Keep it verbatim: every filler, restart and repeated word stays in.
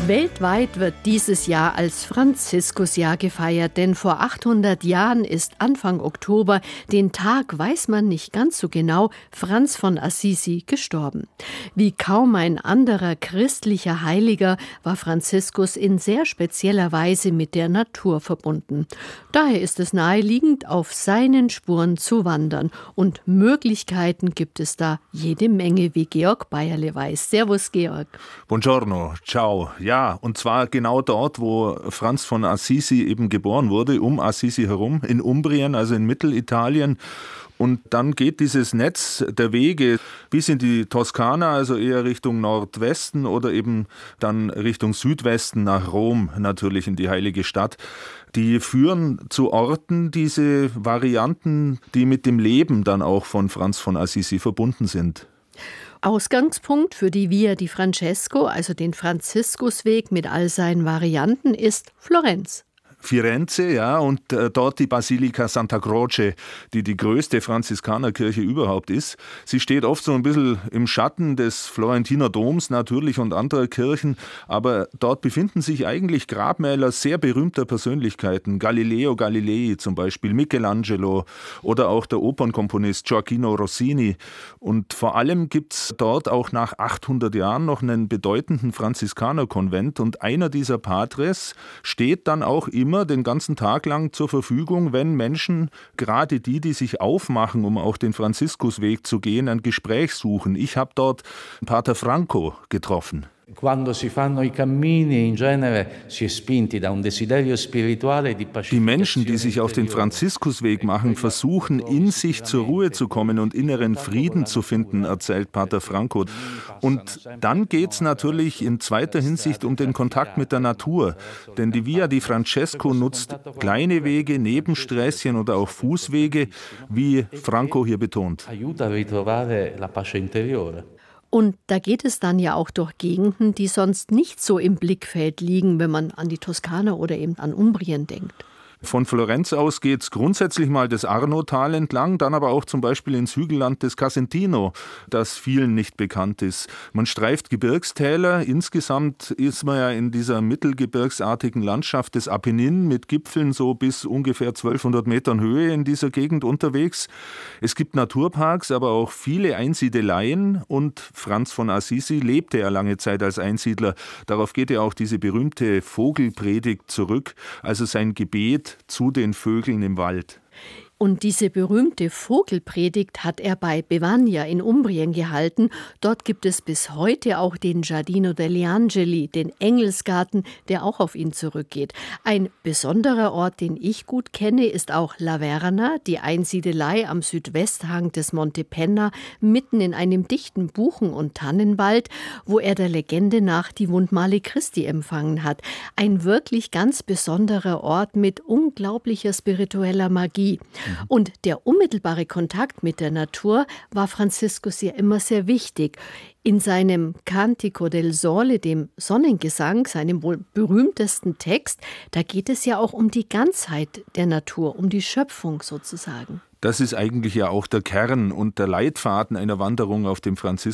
Weltweit wird dieses Jahr als Franziskusjahr gefeiert, denn vor achthundert Jahren ist Anfang Oktober, den Tag weiß man nicht ganz so genau, Franz von Assisi gestorben. Wie kaum ein anderer christlicher Heiliger war Franziskus in sehr spezieller Weise mit der Natur verbunden. Daher ist es naheliegend, auf seinen Spuren zu wandern. Und Möglichkeiten gibt es da jede Menge, wie Georg Bayerle weiß. Servus, Georg. Buongiorno, ciao. Ja, und zwar genau dort, wo Franz von Assisi eben geboren wurde, um Assisi herum, in Umbrien, also in Mittelitalien. Und dann geht dieses Netz der Wege bis in die Toskana, also eher Richtung Nordwesten oder eben dann Richtung Südwesten nach Rom, natürlich in die heilige Stadt. Die führen zu Orten, diese Varianten, die mit dem Leben dann auch von Franz von Assisi verbunden sind. Ausgangspunkt für die Via di Francesco, also den Franziskusweg mit all seinen Varianten, ist Florenz. Firenze, ja, und äh, dort die Basilika Santa Croce, die die größte Franziskanerkirche überhaupt ist. Sie steht oft so ein bisschen im Schatten des Florentiner Doms natürlich und anderer Kirchen, aber dort befinden sich eigentlich Grabmäler sehr berühmter Persönlichkeiten. Galileo Galilei zum Beispiel, Michelangelo oder auch der Opernkomponist Gioacchino Rossini. Und vor allem gibt es dort auch nach achthundert Jahren noch einen bedeutenden Franziskanerkonvent und einer dieser Patres steht dann auch immer den ganzen Tag lang zur Verfügung, wenn Menschen, gerade die, die sich aufmachen, um auch den Franziskusweg zu gehen, ein Gespräch suchen. Ich habe dort Pater Franco getroffen. Die Menschen, die sich auf den Franziskusweg machen, versuchen, in sich zur Ruhe zu kommen und inneren Frieden zu finden, erzählt Pater Franco. Und dann geht es natürlich in zweiter Hinsicht um den Kontakt mit der Natur. Denn die Via di Francesco nutzt kleine Wege, Nebensträßchen oder auch Fußwege, wie Franco hier betont. Und da geht es dann ja auch durch Gegenden, die sonst nicht so im Blickfeld liegen, wenn man an die Toskana oder eben an Umbrien denkt. Von Florenz aus geht es grundsätzlich mal das Arnotal entlang, dann aber auch zum Beispiel ins Hügelland des Casentino, das vielen nicht bekannt ist. Man streift Gebirgstäler, insgesamt ist man ja in dieser mittelgebirgsartigen Landschaft des Apennin mit Gipfeln so bis ungefähr zwölfhundert Metern Höhe in dieser Gegend unterwegs. Es gibt Naturparks, aber auch viele Einsiedeleien und Franz von Assisi lebte ja lange Zeit als Einsiedler. Darauf geht ja auch diese berühmte Vogelpredigt zurück, also sein Gebet zu den Vögeln im Wald. Und diese berühmte Vogelpredigt hat er bei Bevagna in Umbrien gehalten. Dort gibt es bis heute auch den Giardino degli Angeli, den Engelsgarten, der auch auf ihn zurückgeht. Ein besonderer Ort, den ich gut kenne, ist auch Laverna, die Einsiedelei am Südwesthang des Monte Penna, mitten in einem dichten Buchen- und Tannenwald, wo er der Legende nach die Wundmale Christi empfangen hat. Ein wirklich ganz besonderer Ort mit unglaublicher spiritueller Magie. Und der unmittelbare Kontakt mit der Natur war Franziskus ja immer sehr wichtig. In seinem Cantico del Sole, dem Sonnengesang, seinem wohl berühmtesten Text, da geht es ja auch um die Ganzheit der Natur, um die Schöpfung sozusagen. Das ist eigentlich ja auch der Kern und der Leitfaden einer Wanderung auf dem Franziskus.